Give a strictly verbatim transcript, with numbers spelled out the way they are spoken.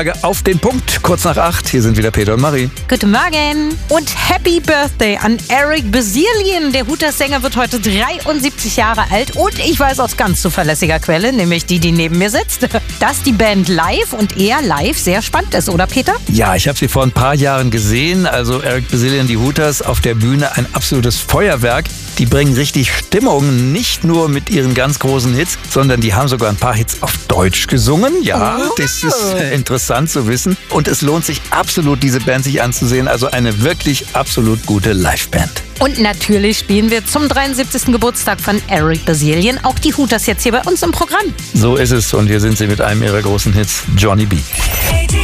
Auf den Punkt, kurz nach acht. Hier sind wieder Peter und Marie. Guten Morgen und Happy Birthday an Eric Bazilian. Der Hooters-Sänger wird heute dreiundsiebzig Jahre alt und ich weiß aus ganz zuverlässiger Quelle, nämlich die, die neben mir sitzt, dass die Band live und er live sehr spannend ist, oder Peter? Ja, ich habe sie vor ein paar Jahren gesehen. Also Eric Bazilian, die Hooters auf der Bühne, ein absolutes Feuerwerk. Die bringen richtig Stimmung, nicht nur mit ihren ganz großen Hits, sondern die haben sogar ein paar Hits auf Deutsch gesungen. Ja, oh. Das ist äh, interessant zu wissen. Und es lohnt sich absolut, diese Band sich anzusehen. Also eine wirklich absolut gute Liveband. Und natürlich spielen wir zum dreiundsiebzigsten Geburtstag von Eric Bazilian auch die Hooters jetzt hier bei uns im Programm. So ist es. Und hier sind sie mit einem ihrer großen Hits, Johnny B.